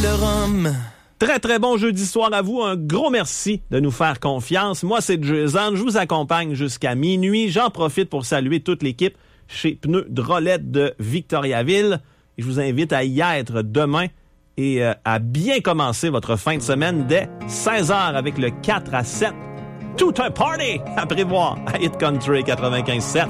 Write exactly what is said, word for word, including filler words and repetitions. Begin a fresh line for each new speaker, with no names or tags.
le rhum.
Très, très bon jeudi soir à vous. Un gros merci de nous faire confiance. Moi, c'est Jason. Je vous accompagne jusqu'à minuit. J'en profite pour saluer toute l'équipe chez Pneus Drolette de Victoriaville. Et je vous invite à y être demain et euh, à bien commencer votre fin de semaine dès seize heures avec le quatre à sept. Tout un party à prévoir à Hit Country quatre-vingt-quinze sept.